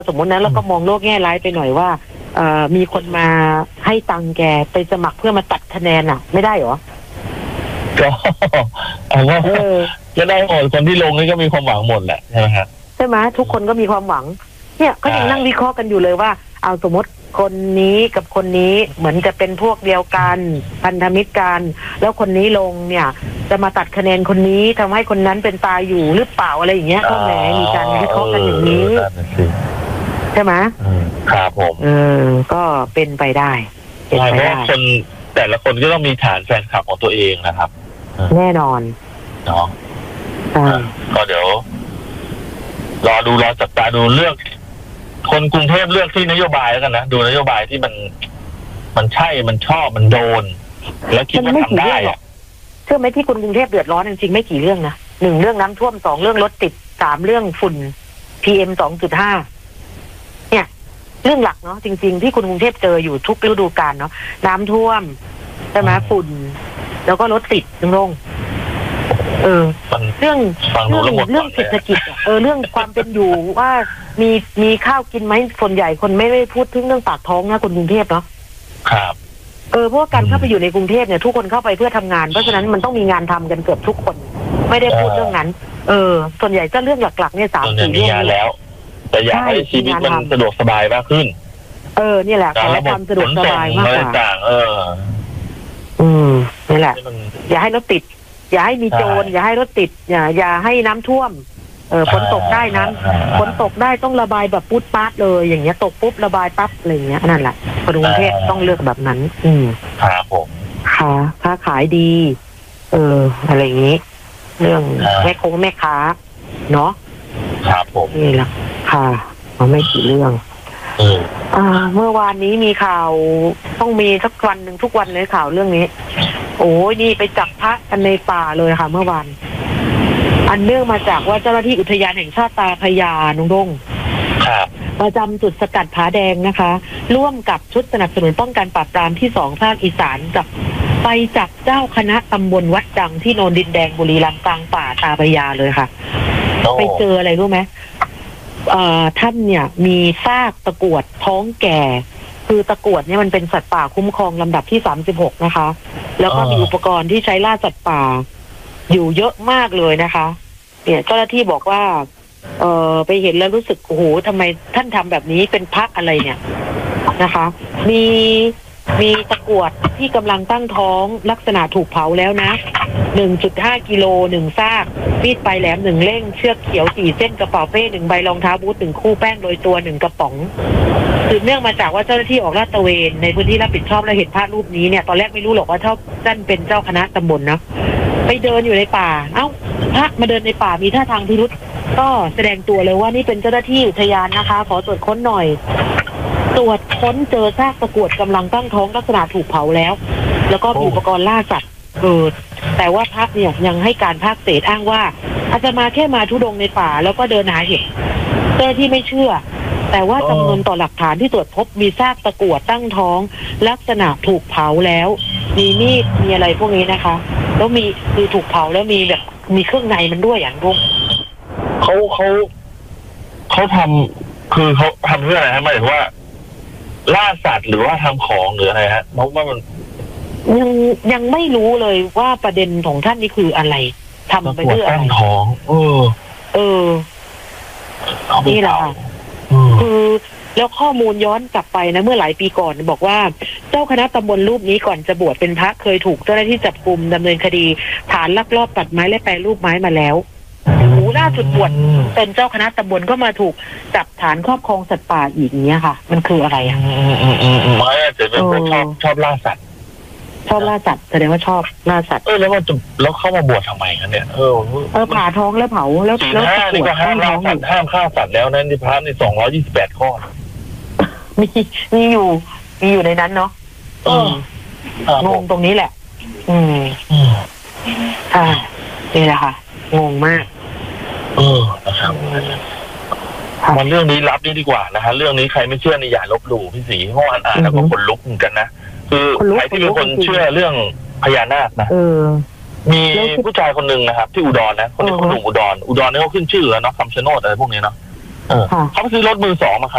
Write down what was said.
สมมตินะแล้วก็มองโลกแง่ร้ายไปหน่อยว่ามีคนมาให้ตังแกไปสมัครเพื่อมาตัดคะแนนไม่ได้เหรอก็เอาว่าจะได้หมดคนที่ลงนี่ก็มีความหวังหมดแหละใช่ไหมครับใช่ไหมทุกคนก็มีความหวังเนี่ยก็ยังนั่งวิเคราะห์กันอยู่เลยว่าเอาสมมติคนนี้กับคนนี้เหมือนจะเป็นพวกเดียวกันพันธมิตรกันแล้วคนนี้ลงเนี่ยจะมาตัดคะแนนคนนี้ทำให้คนนั้นเป็นตายอยู่หรือเปล่าอะไรอย่างเงี้ยก็แหมมีการวิเคราะห์กันอย่างนี้ใช่ไหมครับผมก็เป็นไปได้เพราะคนแต่ละคนก็ต้องมีฐานแฟนคลับของตัวเองนะครับแน่นอนเนาะก็เดี๋ยวรอจับตาดูเรื่องคนกรุงเทพเลือกที่นโยบายแล้วกันนะดูนโยบายที่มันใช่มันชอบมันโดนแล้วคิดว่าทำได้อะเชื่อไหมที่คนกรุงเทพเดือดร้อนจริงๆไม่กี่เรื่องนะ1เรื่องน้ำท่วม2เรื่องรถติด3เรื่องฝุ่น PM 2.5เนี่ยเรื่องหลักเนาะจริงๆที่คนกรุงเทพเจออยู่ทุกฤดูกาลเนาะน้ำท่วมใช่ไหมฝุ่นแล้วก็รถติดลงเรื่องเศรษฐกิจเรื่องความเป็นอยู่ว่ามีข้าวกินไหมส่วนใหญ่คนไม่ได้พูดถึงเรื่องปากท้องนะคนกรุงเทพเนาะครับเพราะการเข้าไปอยู่ในกรุงเทพเนี่ยทุกคนเข้าไปเพื่อทำงานเพราะฉะนั้นมันต้องมีงานทำกันเกือบทุกคนไม่ได้พูดเรื่องนั้นส่วนใหญ่จะเรื่องหลักๆเนี่ย3-4 เรื่องแล้วแต่อยากให้ชีวิตมันสะดวกสบายมากขึ้นนี่แหละขอความสะดวกสบายมากกว่านี่แหละอย่าให้รถติดอย่าให้มีโจรอย่าให้รถติดอย่าให้น้ำท่วมฝนตกได้น้ำฝนตกได้ต้องระบายแบบปุ๊บปั๊บเลยอย่างเงี้ยตกปุ๊บระบายปั๊บอะไรอย่างเงี้ยนั่นแหละกรุงเทพต้องเลือกแบบนั้นครับผมค้าขายดีอะไรอย่างงี้เรื่องแม่ค้าเนาะครับผมนี่แหละค่ะไม่กี่เรื่องเมื่อวานนี้มีข่าวต้องมีสักวันหนึ่งทุกวันเลยข่าวเรื่องนี้โอ้ยนี่ไปจับพระกันในป่าเลยค่ะเมื่อวานอันเนื่องมาจากว่าเจ้าหน้าที่อุทยานแห่งชาติตาพระยานุ่งดงประจำจุดสกัดผาแดงนะคะร่วมกับชุดสนับสนุนป้องกันปราบปรามที่2ภาคอีสานไปจับเจ้าคณะตำบลวัดดังที่โนนดินแดงบุรีรัมย์กลางป่าตาพระยาเลยค่ะไปเจออะไรรู้ไหมท่านเนี่ยมีซากตะกรวดท้องแก่คือตะกรวดเนี่ยมันเป็นสัตว์ป่าคุ้มครองลำดับที่36นะคะแล้วก็มีอุปกรณ์ที่ใช้ล่าสัตว์ป่าอยู่เยอะมากเลยนะคะเนี่ยเจ้าหน้าที่บอกว่าไปเห็นแล้วรู้สึกโอ้โหทำไมท่านทำแบบนี้เป็นพระอะไรเนี่ยนะคะมีตะกรวดที่กำลังตั้งท้องลักษณะถูกเผาแล้วนะ 1.5 กิโล1ซากมีดปลายแหลม1เล่มเชือกเขียว4เส้นกระเป๋าเป้1ใบรองเท้าบูท1คู่แป้งโรยตัว1กระป๋องสืบเนื่องมาจากว่าเจ้าหน้าที่ออกลาดตระเวนในพื้นที่รับผิดชอบและเห็นภาพรูปนี้เนี่ยตอนแรกไม่รู้หรอกว่าท่านเป็นเจ้าคณะตำบลนะไปเดินอยู่ในป่าพระมาเดินในป่ามีท่าทางพิรุธก็แสดงตัวเลยว่านี่เป็นเจ้าหน้าที่อุทยานนะคะขอตรวจค้นหน่อยตรวจค้นเจอซากตะกรวดกำลังตั้งท้องลักษณะถูกเผาแล้วก็มีอุปกรณ์ล่าสัตว์แต่ว่าพระเนี่ยยังให้การภาคเศษอ้างว่าอาจจะมาแค่มาทุดงในป่าแล้วก็เดินหาเห็ดเจ้าที่ไม่เชื่อแต่ว่าจำนวนต่อหลักฐานที่ตรวจพบมีซากตะกรวดตั้งท้องลักษณะถูกเผาแล้วมีมีดมีอะไรพวกนี้นะคะแล้วมีถูกเผาแล้วมีแบบมีเครื่องในมันด้วยอย่างรุ่งเขาทำคือเขาทำเพื่ออะไรฮะหมายถึงว่าล่าสัตว์หรือว่าทำของหรืออะไรฮะเพราะว่ามันยังไม่รู้เลยว่าประเด็นของท่านนี่คืออะไรทำไปเพื่ออะไรตั้งท้องนี่แหละค่ะคือแล้วข้อมูลย้อนกลับไปนะเมื่อหลายปีก่อนบอกว่าเจ้าคณะตำบลรูปนี้ก่อนจะบวชเป็นพระเคยถูกเจ้าหน้าที่จับกุมดำเนินคดีฐานลักลอบตัดไม้และแปรรูปไม้มาแล้วล่าสุดบวชเป็นเจ้าคณะตำบลก็มาถูกจับฐานครอบครองสัตว์ป่าอีกเนี้ยค่ะมันคืออะไรไม่อาจจะเป็นคนชอบล่าสัตว์ชอบล่าสัตว์แสดงว่าชอบล่าสัตว์แล้วเข้ามาบวชทำไมกันเนี่ยผ่าท้องแล้วเผาแล้วนี่ก็ห้ามล่าสัตว์ห้ามฆ่าสัตว์แล้วนั้นที่พระนี่228 ข้อมีอยู่ในนั้นเนาะงงตรงนี้แหละนี่แหละค่ะงงมากนะครับมันเรื่องนี้รับนี่ดีกว่านะฮะเรื่องนี้ใครไม่เชื่อนี่อย่าลบหลู่พี่ศรีเมื่อวานอ่านแล้วก็ขนลุกเหมือนกันนะคือใครที่เป็นคนเชื่อเรื่องพญานาคนะมีผู้ชายคนหนึ่งนะครับที่อุดรนะคนนี้คนหนุ่มอุดรนี่เขาขึ้นชื่อแล้วเนาะคำชะโนดอะไรพวกนี้เนาะเขาไปซื้อรถมือ 2มาครับ